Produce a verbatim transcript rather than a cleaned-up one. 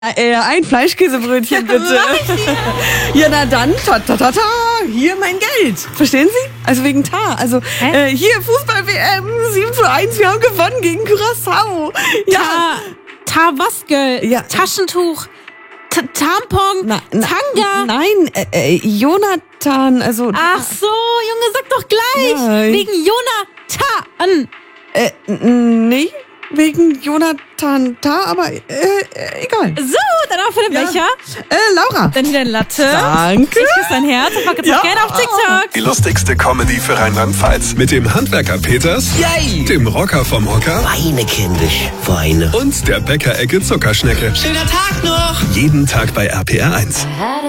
Äh, ein Fleischkäsebrötchen, bitte. Ja, na dann, ta, ta, ta, ta, hier mein Geld. Verstehen Sie? Also wegen Tar. Also äh, hier Fußball-W M sieben zu eins, wir haben gewonnen gegen Curaçao. Ja. Tar, Tar was, Girl? Ja. Taschentuch, T Tampon, Na, na, Tanga. Nein, äh, äh, Jonathan, also... Ach so, Junge, sag doch gleich. Ja. Wegen Jonathan. Äh, nee, wegen Jonathan Tar, aber äh, äh, egal. So, dann auch für den Ja. Becher. Äh, Laura. Dann wieder eine Latte. Danke. Ich küsse dein Herz und packe es Ja. auch gerne auf TikTok. Die lustigste Comedy für Rheinland-Pfalz. Mit dem Handwerker Peters, Yay! dem Rocker vom Hocker Weine, kindisch, weine. und der Bäckerecke Zuckerschnecke. Schöner Tag noch! Jeden Tag bei R P R eins.